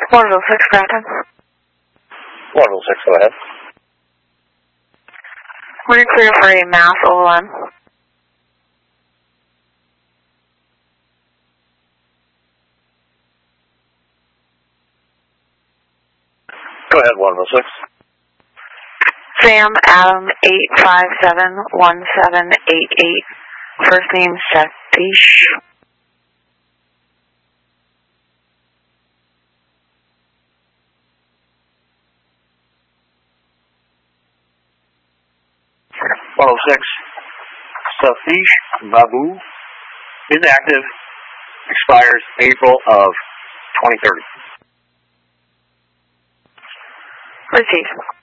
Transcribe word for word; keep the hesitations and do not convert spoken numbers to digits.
one oh six, Grafton. one oh six, go ahead. We're clear for a mass O L N. Go ahead, one oh six. Sam Adam eight five seven one seven eight eight. First name Satish. one oh six. Satish Babu is active. Expires April of twenty thirty. Receive.